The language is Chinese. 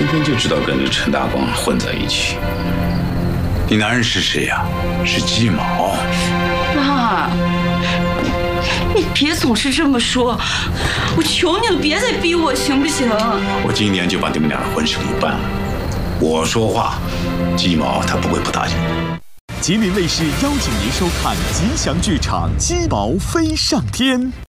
偏偏就知道跟这陈大光混在一起。你男人是谁呀？是鸡毛。 爸，你别总是这么说，我求你了，别再逼我，行不行？ 我今年就把你们俩的婚事给办了。我说话，鸡毛他不会不答应。 吉林卫视邀请您收看吉祥剧场《鸡毛飞上天》。